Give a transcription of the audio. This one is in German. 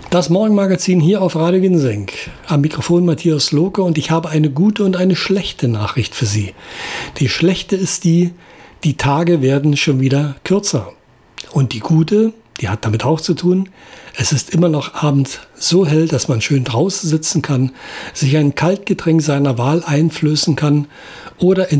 Das Morgenmagazin hier auf Radio Ginseng. Am Mikrofon Matthias Lohke und ich habe eine gute und eine schlechte Nachricht für Sie. Die schlechte ist die Tage werden schon wieder kürzer. Und die gute, die hat damit auch zu tun, es ist immer noch abends so hell, dass man schön draußen sitzen kann, sich ein Kaltgetränk seiner Wahl einflößen kann oder